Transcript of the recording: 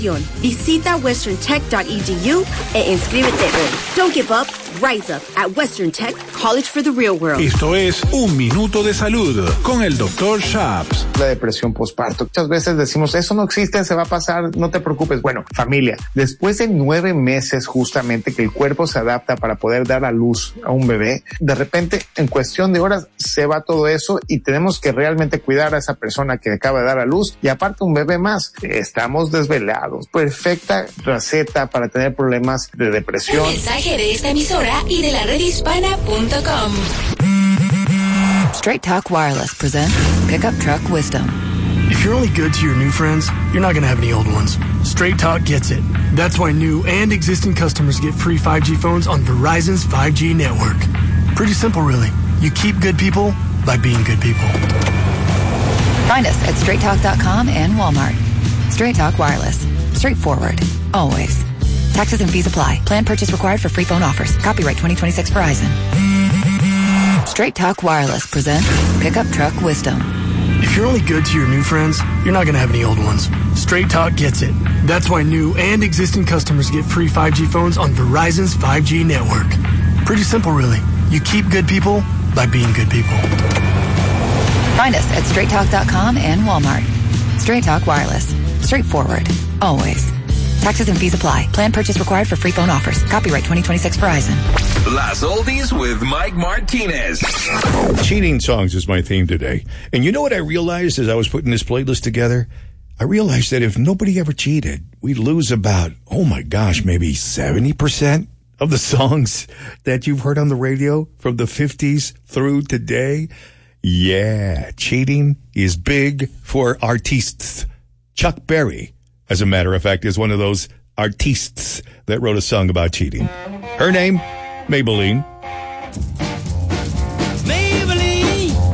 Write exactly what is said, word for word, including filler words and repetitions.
Visita western tech dot e d u e inscríbete hoy. Don't give up, rise up at Western Tech, college for the real world. Esto es Un Minuto de Salud con el doctor Shaps. La depresión postparto. Muchas veces decimos, eso no existe, se va a pasar, no te preocupes. Bueno, familia, después de nueve meses justamente que el cuerpo se adapta para poder dar a luz a un bebé, de repente, en cuestión de horas, se va todo eso y tenemos que realmente cuidar a esa persona que acaba de dar a luz y aparte un bebé más. Estamos desvelados. Perfecta receta para tener problemas de depresión. El mensaje de esta emisora y de la red hispana punto com. Straight Talk Wireless presents Pickup Truck Wisdom. If you're only good to your new friends, you're not going to have any old ones. Straight Talk gets it. That's why new and existing customers get free five G phones on Verizon's five G network. Pretty simple, really. You keep good people by being good people. Find us at straight talk dot com and Walmart. Straight Talk Wireless. Straightforward. Always. Taxes and fees apply. Plan purchase required for free phone offers. Copyright twenty twenty-six Verizon. Straight Talk Wireless presents Pickup Truck Wisdom. If you're only good to your new friends, you're not going to have any old ones. Straight Talk gets it. That's why new and existing customers get free five G phones on Verizon's five G network. Pretty simple, really. You keep good people by being good people. Find us at straight talk dot com and Walmart. Straight Talk Wireless. Straightforward. Always. Taxes and fees apply. Plan purchase required for free phone offers. Copyright twenty twenty-six Verizon. Las Oldies with Mike Martinez. Cheating songs is my theme today. And you know what I realized as I was putting this playlist together? I realized that if nobody ever cheated, we'd lose about, oh my gosh, maybe seventy percent of the songs that you've heard on the radio from the fifties through today. Yeah, cheating is big for artists. Chuck Berry, as a matter of fact, is one of those artists that wrote a song about cheating. Her name, Maybelline.